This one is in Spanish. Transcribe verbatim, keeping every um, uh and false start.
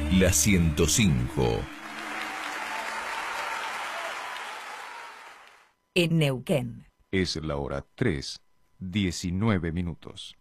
La ciento cinco. En Neuquén. Es la hora tres, diecinueve minutos.